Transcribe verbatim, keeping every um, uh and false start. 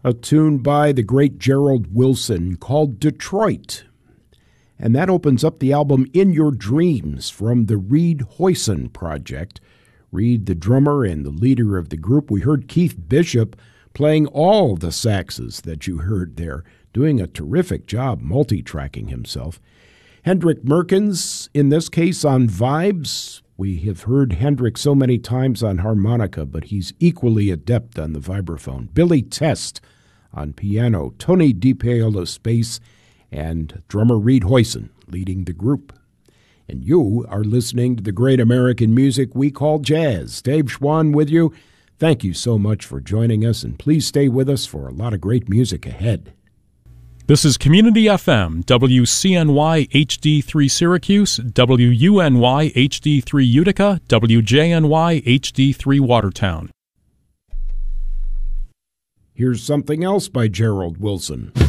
a tune by the great Gerald Wilson called Detroit. And that opens up the album In Your Dreams from the Reed Hoyson Project. Reed, the drummer and the leader of the group. We heard Keith Bishop playing all the saxes that you heard there, doing a terrific job multi-tracking himself. Hendrick Merkins, in this case on vibes. We have heard Hendrick so many times on harmonica, but he's equally adept on the vibraphone. Billy Test on piano, Tony DiPaola bass, and drummer Reed Hoyson leading the group. And you are listening to the great American music we call jazz. Dave Schwann with you. Thank you so much for joining us, and please stay with us for a lot of great music ahead. This is Community F M, W C N Y H D three Syracuse, W U N Y H D three Utica, W J N Y H D three Watertown. Here's something else by Gerald Wilson.